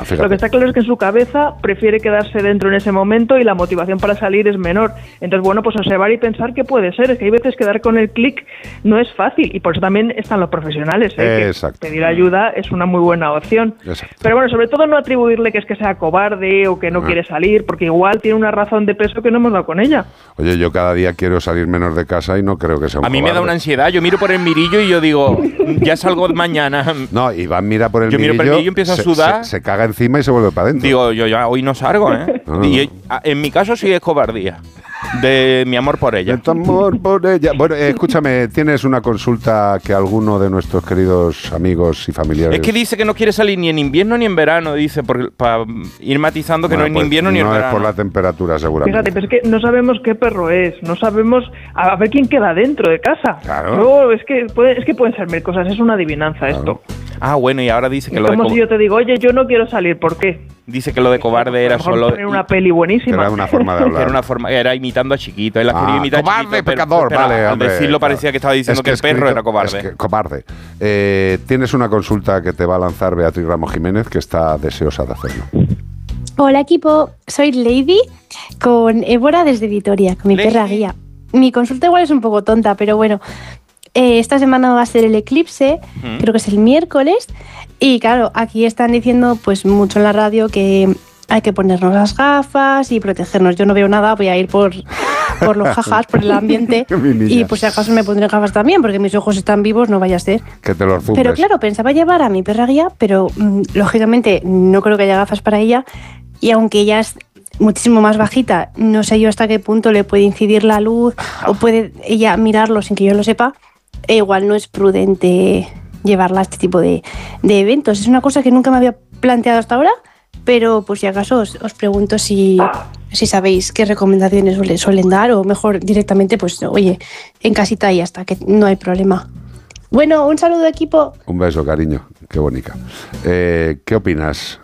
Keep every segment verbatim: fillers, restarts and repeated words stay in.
fíjate. Lo que está claro es que en su cabeza prefiere quedarse dentro en ese momento y la motivación para salir es menor. Entonces, bueno, pues observar y pensar qué puede ser. Es que hay veces que dar con el clic no es fácil y por eso también están los profesionales, ¿eh? Exacto. Que pedir ayuda es una muy buena opción. Exacto. Pero bueno, sobre todo no atribuirle que es que sea cobarde o que no, no quiere salir, porque igual tiene una razón de peso que no hemos dado con ella. Oye, yo cada día quiero salir menos de casa y no creo que sea un A mí cobarde. me da una ansiedad. Yo miro por el mirillo y yo digo, ya salgo mañana. No, Iván mira por el yo mirillo, miro por el mirillo, empiezo a se, sudar. Se, se caga encima y se vuelve para adentro. Digo, yo ya hoy no salgo, ¿eh? No, no, y no. En mi caso sí es cobardía. De mi amor por ella. De tu amor por ella. Bueno, eh, escúchame, ¿tienes una consulta que alguno de nuestros queridos amigos y familiares... Es que dice que no quiere salir ni en invierno ni en verano, dice, para ir matizando que bueno, no es pues ni invierno ni en no verano. es por la temperatura, seguramente. Fíjate, pero es que no sabemos qué perro es, no sabemos a ver quién queda dentro de casa. Claro. Luego, es que puede, es que pueden ser mil cosas, es una adivinanza claro. esto. Ah, bueno, y ahora dice que es lo de... como si yo te digo, oye, yo no quiero salir, ¿por qué? Dice que lo de cobarde era solo... Poner una peli buenísima. Era una forma de hablar. Era una forma, era imitando a Chiquito. Él ah, quería imitar cobarde, a Chiquito, pero, pecador, pero, vale, pero hombre, al decirlo claro. parecía que estaba diciendo es que, que el perro escrito, era cobarde. Es que, cobarde. Eh, Tienes una consulta que te va a lanzar Beatriz Ramos Jiménez, que está deseosa de hacerlo. Hola equipo, soy Lady con Évora desde Vitoria, con mi Lady. perra guía. Mi consulta igual es un poco tonta, pero bueno, eh, esta semana va a ser el eclipse, mm. creo que es el miércoles, y claro, aquí están diciendo pues mucho en la radio que hay que ponernos las gafas y protegernos. Yo no veo nada, voy a ir por, por los jajas, por el ambiente, y pues si acaso me pondré gafas también, porque mis ojos están vivos, no vaya a ser. Que te los zumbes. Pero claro, pensaba llevar a mi perra guía, pero mmm, lógicamente no creo que haya gafas para ella, y aunque ella es muchísimo más bajita, no sé yo hasta qué punto le puede incidir la luz o puede ella mirarlo sin que yo lo sepa, e igual no es prudente llevarla a este tipo de, de eventos. Es una cosa que nunca me había planteado hasta ahora, pero pues si acaso os, os pregunto si, si sabéis qué recomendaciones suele, suelen dar, o mejor directamente, pues oye, en casita y hasta que no hay problema. Bueno, un saludo equipo. Un beso, cariño, qué bonita. Eh, ¿Qué opinas?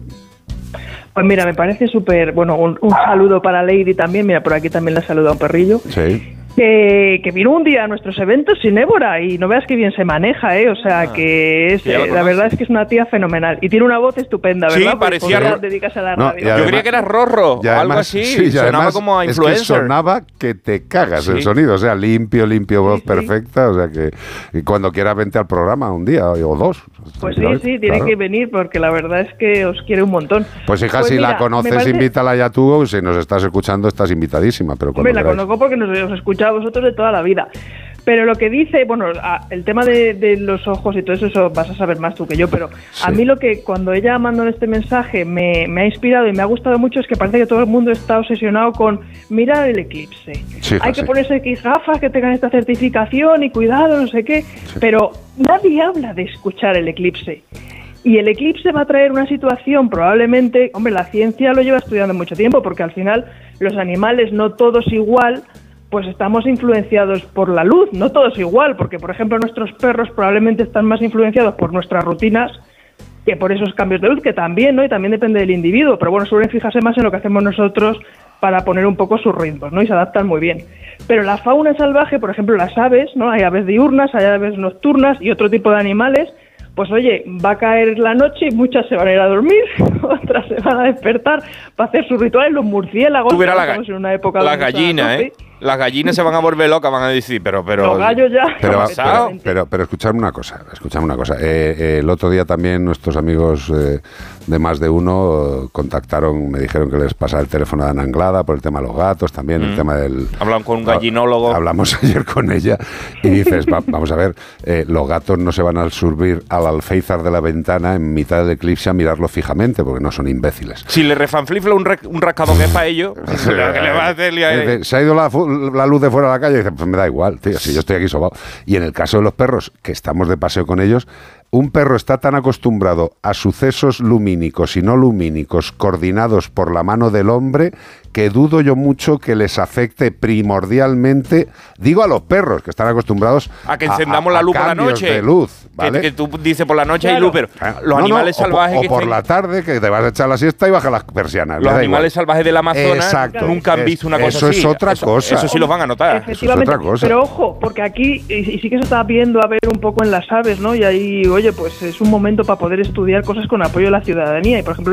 Pues mira, me parece súper, bueno, un, un saludo para Lady también, mira, por aquí también la saluda un perrillo. Sí. Que, que vino un día a nuestros eventos sin Évora y no veas que bien se maneja, ¿eh? O sea, ah, que es, eh, la verdad es que es una tía fenomenal y tiene una voz estupenda, ¿verdad? Sí, parecía... Pues dedicarse a la no, radio. además, yo creía que era Rorro o algo así, sí, sonaba además, como a es influencer. Que sonaba que te cagas sí. el sonido, o sea, limpio, limpio, voz sí, perfecta, sí. o sea que y cuando quieras vente al programa un día o dos. Pues sí, sí, tiene claro. que venir porque la verdad es que os quiere un montón. Pues hija, pues si mira, la conoces, parece... invítala ya tú, si nos estás escuchando estás invitadísima. Pero Hombre, la conozco porque nos os escuchado a vosotros de toda la vida. Pero lo que dice, bueno, el tema de, de los ojos y todo eso, eso vas a saber más tú que yo, pero sí. a mí lo que cuando ella mandó este mensaje me, me ha inspirado y me ha gustado mucho es que parece que todo el mundo está obsesionado con mirar el eclipse. Sí, Hay que sí. ponerse gafas que tengan esta certificación y cuidado, no sé qué, sí. pero nadie habla de escuchar el eclipse. Y el eclipse va a traer una situación probablemente, hombre, la ciencia lo lleva estudiando mucho tiempo porque al final los animales no todos igual, pues estamos influenciados por la luz, no todos igual, porque por ejemplo nuestros perros probablemente están más influenciados por nuestras rutinas que por esos cambios de luz, que también, ¿no? Y también depende del individuo, pero bueno, suelen fijarse más en lo que hacemos nosotros para poner un poco sus ritmos, ¿no? Y se adaptan muy bien. Pero la fauna salvaje, por ejemplo, las aves, ¿no? Hay aves diurnas, hay aves nocturnas y otro tipo de animales. Pues oye, va a caer la noche y muchas se van a ir a dormir, otras se van a despertar para hacer sus rituales, los murciélagos. Tú verás la, ga- en una época la gallina, ¿eh? Las gallinas se van a volver locas, van a decir, pero... pero los gallos ya... Pero, pero, pero, pero escuchadme una cosa, escuchadme una cosa. Eh, eh, el otro día también nuestros amigos eh, de Más de Uno contactaron, me dijeron que les pasaba el teléfono de Ana Anglada por el tema de los gatos, también mm. el tema del... Hablan con un gallinólogo. Hablamos ayer con ella y dices, va, vamos a ver, eh, los gatos no se van a subir al alféizar de la ventana en mitad del eclipse a mirarlo fijamente, porque no son imbéciles. Si le refanflifla un, re, un rascadón que es para ellos, ¿qué le va a hacer? Eh, se ha ido la, la luz de fuera a la calle y dice, pues me da igual, tío, si yo estoy aquí sobado. Y en el caso de los perros, que estamos de paseo con ellos, un perro está tan acostumbrado a sucesos lumínicos y no lumínicos coordinados por la mano del hombre que dudo yo mucho que les afecte primordialmente, digo a los perros que están acostumbrados a que encendamos a, a, la luz por la noche, de luz, ¿vale? que, que tú dices por la noche claro. hay luz, pero los no, animales no, salvajes o, que o por estén... la tarde que te vas a echar la siesta y baja las persianas. Los animales igual. salvajes del Amazonas Exacto. nunca han visto una cosa eso así. Eso es otra eso, cosa. Eso sí los van a notar. Efectivamente, eso es otra cosa. Pero ojo, porque aquí y, y sí que se está viendo a ver un poco en las aves, ¿no? Y ahí, oye, pues es un momento para poder estudiar cosas con apoyo de la ciudadanía y por ejemplo